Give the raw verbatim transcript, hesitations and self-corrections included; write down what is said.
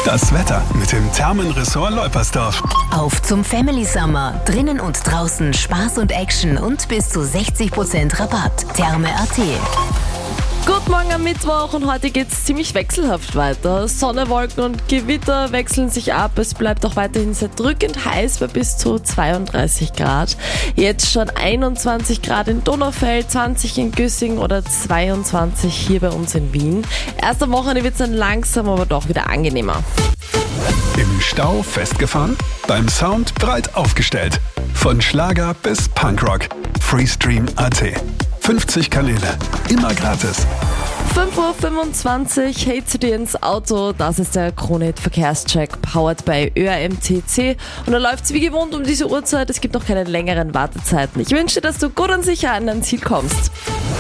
Das Wetter mit dem Thermenressort Leupersdorf. Auf zum Family Summer. Drinnen und draußen Spaß und Action und bis zu sechzig Prozent Rabatt. Therme punkt at. Guten Morgen am Mittwoch und heute geht es ziemlich wechselhaft weiter. Sonne, Wolken und Gewitter wechseln sich ab. Es bleibt auch weiterhin sehr drückend heiß bei bis zu zweiunddreißig Grad. Jetzt schon einundzwanzig Grad in Donaufeld, zwanzig in Güssing oder zweiundzwanzig hier bei uns in Wien. Erst am Wochenende wird es dann langsam, aber doch wieder angenehmer. Im Stau festgefahren? Beim Sound breit aufgestellt. Von Schlager bis Punkrock. Freestream punkt at. fünfzig Kanäle. Immer gratis. fünf Uhr fünfundzwanzig, hey zu dir ins Auto. Das ist der Krone-Hit Verkehrscheck, powered by Ö R M T C. Und da läuft's wie gewohnt um diese Uhrzeit. Es gibt noch keine längeren Wartezeiten. Ich wünsche dir, dass du gut und sicher an dein Ziel kommst.